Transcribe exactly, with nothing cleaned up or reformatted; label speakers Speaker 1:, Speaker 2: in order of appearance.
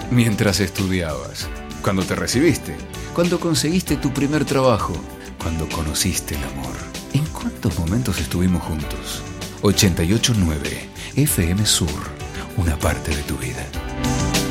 Speaker 1: Mientras estudiabas, cuando te recibiste, cuando conseguiste tu primer trabajo, cuando conociste el amor. ¿En cuántos momentos estuvimos juntos? ochenta y ocho punto nueve F M Sur, una parte de tu vida.